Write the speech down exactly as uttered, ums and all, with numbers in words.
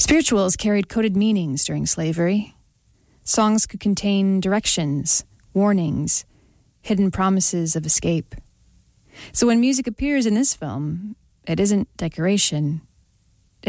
Spirituals carried coded meanings during slavery. Songs could contain directions, warnings, hidden promises of escape. So when music appears in this film, it isn't decoration.